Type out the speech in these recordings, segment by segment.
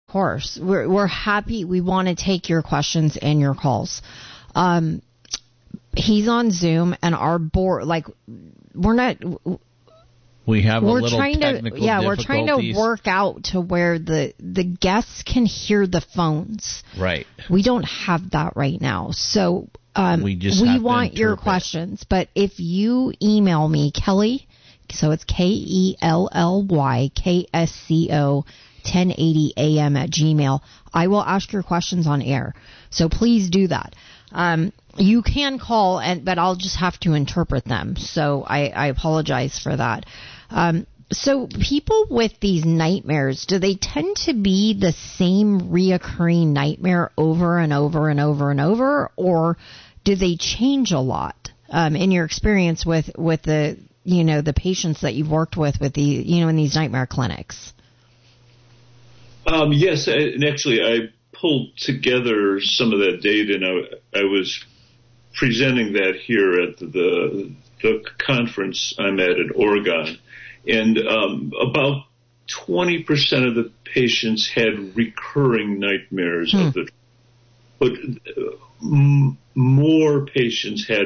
course. We're happy. We want to take your questions and your calls. He's on Zoom, and our board, like, we're not. We have we're a little trying technical to, yeah, difficulties. we're trying to work out to where the guests can hear the phones. Right. We don't have that right now, so we want your questions. But if you email me, Kelly, so it's KELLYKSCO 1080am at Gmail, I will ask your questions on air. So please do that. You can call, but I'll just have to interpret them. So I apologize for that. So people with these nightmares, do they tend to be the same reoccurring nightmare over and over and over and over, or do they change a lot? In your experience with the the patients that you've worked with the in these nightmare clinics? Yes, and actually I pulled together some of that data, and I was presenting that here at the conference I'm at in Oregon, and about 20% of the patients had recurring nightmares but more patients had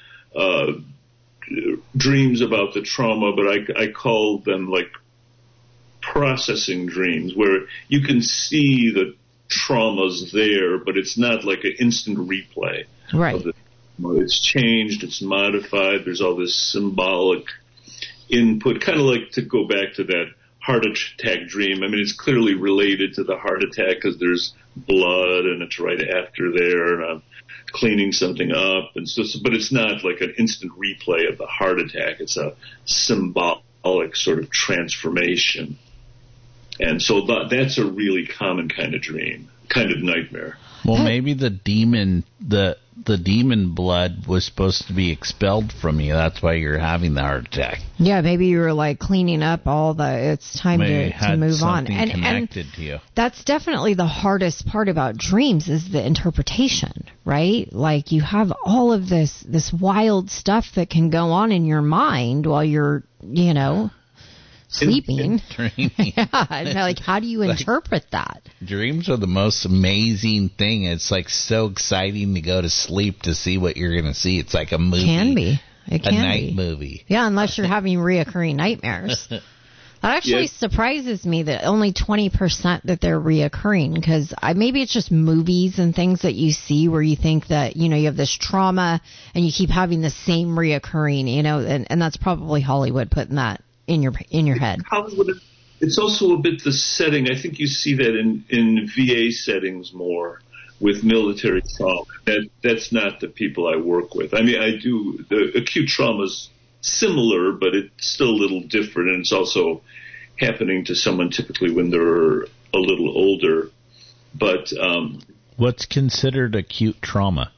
dreams about the trauma, but I call them like processing dreams, where you can see the trauma's there, but it's not like an instant replay. Right. It's changed, it's modified, there's all this symbolic input, kind of like to go back to that heart attack dream. I mean, it's clearly related to the heart attack because there's blood and it's right after there, and I'm cleaning something up, and so, but it's not like an instant replay of the heart attack. It's a symbolic sort of transformation. And so that's a really common kind of dream, kind of nightmare. Well, maybe the demon blood was supposed to be expelled from you. That's why you're having the heart attack. Yeah, maybe you were like cleaning up it's time to move on. And connected to you. That's definitely the hardest part about dreams is the interpretation, right? Like you have all of this wild stuff that can go on in your mind while you're, sleeping. Yeah, like how do you interpret that? Dreams are the most amazing thing. It's like so exciting to go to sleep to see what you're going to see. It's like a movie. It can be. It can be. A night be. movie. Yeah, unless you're having reoccurring nightmares. That actually surprises me that only 20% that they're reoccurring, because maybe it's just movies and things that you see where you think that, you have this trauma and you keep having the same reoccurring, and that's probably Hollywood putting that in your head. Hollywood, it's also a bit the setting. I think you see that in VA settings more with military trauma. That's not the people I work with. I mean, I do, the acute trauma is similar, but it's still a little different, and it's also happening to someone typically when they're a little older. But what's considered acute trauma?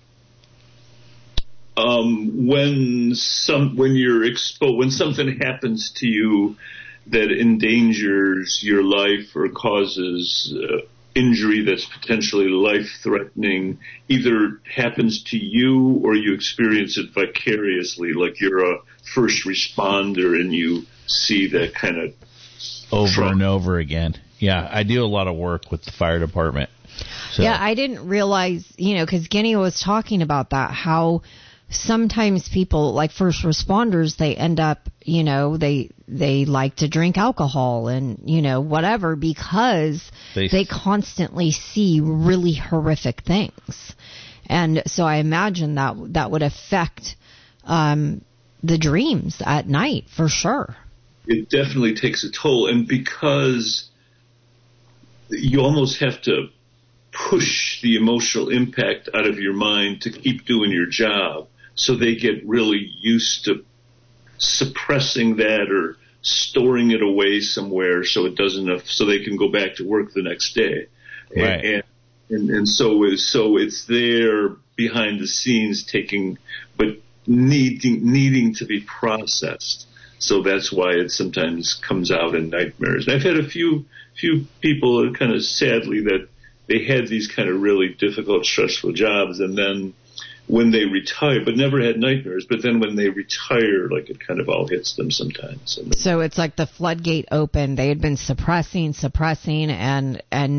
When you're exposed, when something happens to you that endangers your life or causes injury that's potentially life-threatening, either happens to you or you experience it vicariously, like you're a first responder and you see that kind of over and over again. Yeah, I do a lot of work with the fire department. So. Yeah, I didn't realize, because Guinea was talking about that, how sometimes people, like first responders, they end up, they like to drink alcohol and, whatever, because they constantly see really horrific things. And so I imagine that would affect the dreams at night for sure. It definitely takes a toll. And because you almost have to push the emotional impact out of your mind to keep doing your job, so they get really used to suppressing that or storing it away somewhere so they can go back to work the next day. Right. And so it's there behind the scenes but needing to be processed. So that's why it sometimes comes out in nightmares. And I've had a few people kind of sadly that they had these kind of really difficult, stressful jobs, and then when they retire, but never had nightmares, but then when they retire, like it kind of all hits them sometimes. So it's like the floodgate opened. They had been suppressing, and